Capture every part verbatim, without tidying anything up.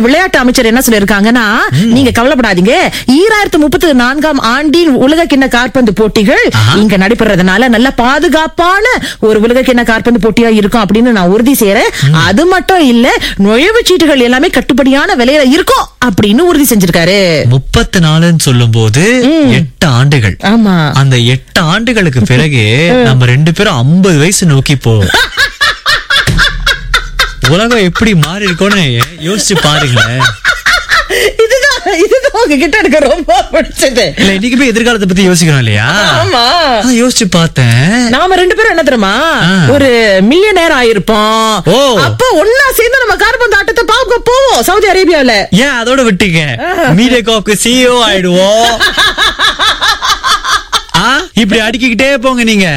விளையாட்டு அமைச்சர் என்ன சொல்லிருக்காங்கன்னா, நீங்க கவலைப்படாதீங்க, ஈராயிரத்து முப்பத்தி நான்காம் ஆண்டின் உலக கிண்ண காற்பந்து போட்டிகள் இங்க நடைபெறதுனால நல்ல பாதுகாப்பான ஒரு உலக கிண்ண காற்பந்து போட்டியா இருக்கும் அப்படின்னு நான் உறுதி செய்யறேன். அது மட்டும் இல்ல, நுழைவு சீட்டுகள் எல்லாமே கட்டுப்படியான விலையில இருக்கும் அப்படின்னு உறுதி செஞ்சிருக்காரு. முப்பத்தி நாலுன்னு சொல்லும் போது எட்டு ஆண்டுகள். ஆமா, அந்த எட்டு ஆண்டுகளுக்கு பிறகு நம்ம ரெண்டு பேரும் ஐம்பது வயசு நோக்கி போவோம். உலகம் எப்படி மாறி இருக்கோன்னு யோசிச்சு பாருங்களேன். இதுதான் இதுதான் உங்ககிட்ட எனக்கு ரொம்ப பிடிச்சது. இல்ல, இன்னைக்கு போய் எதிர்காலத்தை பத்தி யோசிக்கிறோம் இல்லையா? ஆமா, யோசிச்சு பார்த்தேன். நாம ரெண்டு பேரும் என்ன தெரியுமா, ஒரு மில்லியனர் ஆயிருப்போம். அப்ப ஒன்னா சேர்ந்து நம்ம கார்பந்து ஆட்டத்தை பார்க்க போவோம் சவுதி அரேபியால. ஏன் அதோட விட்டீங்க? மீடியாகாக்கு சிஇஓ ஆயிடுவோம். இப்படி அடிக்கிட்டே போங்க நீங்க.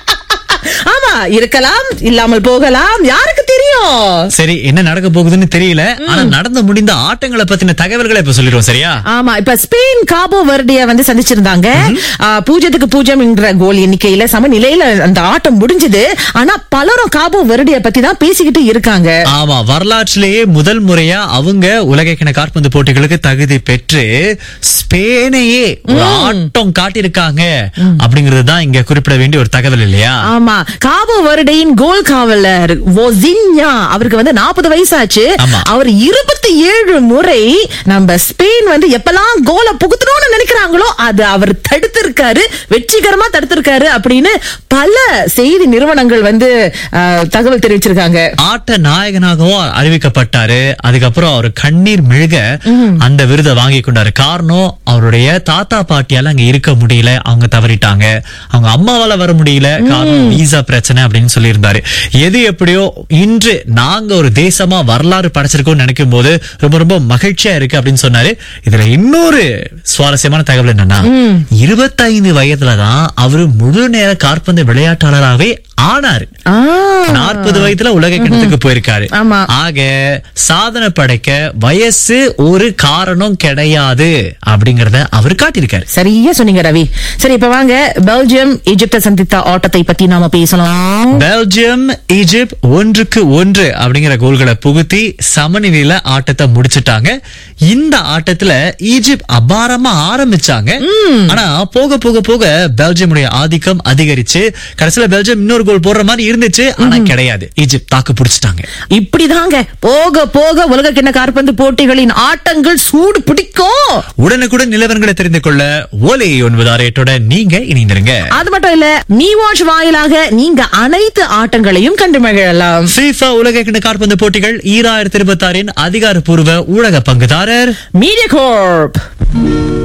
ஆமா, இருக்கலாம், இல்லாமல் போகலாம், யாருக்கு தெரியும். சரி, என்ன நடக்க போகுதுன்னு தெரியல. ஆனா நடந்து முடிந்த ஆட்டங்களை பத்தின தகவல்களை இப்ப சொல்லிடுவோம், சரியா? ஆமா, இப்ப ஸ்பெயின் காபோ வெர்டிய வந்து சந்திச்சிருந்தாங்க. பூஜ்ஜியத்துக்கு பூஜ்ஜியம் என்ற கோல் எண்ணிக்கையில சமநிலையில அந்த ஆட்டம் முடிஞ்சது. ஆனா பலரும் காபோ வெர்டிய பத்தி தான் பேசிக்கிட்டு இருக்காங்க. ஆமா, வரலாற்றிலேயே முதல் முறையா அவங்க உலகக்கிண காற்பந்து போட்டிகளுக்கு தகுதி பெற்று ஸ்பெயினையே ஒரு ஆட்டம் காட்டியிருக்காங்க அப்படிங்கறது தான் இங்க குறிப்பிட வேண்டிய ஒரு தகவல் இல்லையா? ஆமா, காபோ வெர்டியின் கோல் காவலர் வோசின்யா, அவருக்கு வந்து நாற்பது வயசாச்சு. அவர் இருபத்தி ஏழு முறை நம்ம ஸ்பெயின் வந்து எப்பெல்லாம் கோலை புகுத்தணும்னு நினைக்கிறாங்களோ அது அவர் தடுத்திருக்காரு, வெற்றிகரமா தடுத்திருக்காரு அப்படின்னு பல செய்தி நிறுவனங்கள் வந்து தகவல் தெரிவிச்சிருக்காங்க. ஆட்ட நாயகனாகவும் அறிவிக்கப்பட்டாரு. அதுக்கப்புறம் அவர் கண்ணீர் மெழுக அந்த விருதை வாங்கி கொண்டாரு. காரணம், அவருடைய தாத்தா பாட்டியால அங்க இருக்க முடியல, அவங்க தவறிட்டாங்க. அவங்க அம்மாவால வர முடியல, காரணம் வீசா பிரச்சனை அப்படின்னு சொல்லி இருந்தாரு. எது எப்படியோ இன்று நாங்க ஒரு தேசமா வரலாறு படைச்சிருக்கோம் நினைக்கும் போது ரொம்ப ரொம்ப மகிழ்ச்சியா இருக்கு அப்படின்னு சொன்னாரு. இதுல இன்னொரு சுவாரஸ்யமான தகவல் என்னன்னா, இருபத்தைந்து வயதுலதான் அவரு முழு நேர காற்பந்து விளையாட்டாளராகவே ஆனாரு. நாற்பது வயதுல உலக கிண்ணத்துக்கு போயிருக்காரு. ஆக சாதனை படைக்க வயசு ஒரு காரணம் கிடையாது அப்படிங்கறத அவர் காட்டியிருக்காரு. சரியா சொன்னீங்க ரவி. சரி, இப்ப வாங்க பெல்ஜியம் ஈஜிப்தை சந்தித்த ஆட்டத்தை பத்தி நாம பேசலாம். பெல்ஜியம் ஈஜிப்ட் ஒன்றுக்கு ஒன்று அப்படிங்கிற கோல்களை புகுத்தி சமநிலையில ஆட்டத்தை முடிச்சிட்டாங்க. இந்த ஆட்டத்துல ஈஜிப்ட் அபாரமா ஆரம்பிச்சாங்க. ஆனா போக போக போக பெல்ஜியமுடைய ஆதிக்கம் அதிகரிச்சு கடைசியில பெல்ஜியம் இன்னொரு கோல் போடுற மாதிரி இருந்துச்சு. ஆனா கிடையாது, ஈஜிப்ட் தாக்கு பிடிச்சிட்டாங்க. இப்படிதாங்க போக போக உலக கிண்ண காற்பந்து போட்டிகளின் ஆட்டங்கள் சூடு பிடிக்கும். உடனுக்குடன் நிலவரங்களை தெரிந்து கொள்ள ஒலி ஒன்பது ஆறு எட்டோட நீங்க இணைந்திருங்க. அது மட்டும் இல்ல, மீ வாட்ச் வாயிலாக நீங்க அனைத்து ஆட்டங்களையும் கண்டு மகிழலாம். FIFA உலக கிண்ண காற்பந்து போட்டிகள் ஈராயிரத்தி இருபத்தி ஆறின் அதிகாரப்பூர்வ ஊடக பங்குதாரர் மீடியாகார்ப்.